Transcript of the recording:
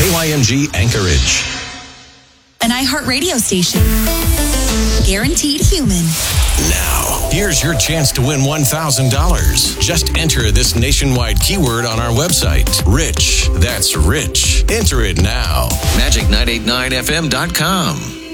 KYMG Anchorage. An iHeartRadio station. Guaranteed human. Now, here's your chance to win $1,000. Just enter this nationwide keyword on our website. Rich. That's rich. Enter it now. Magic989FM.com.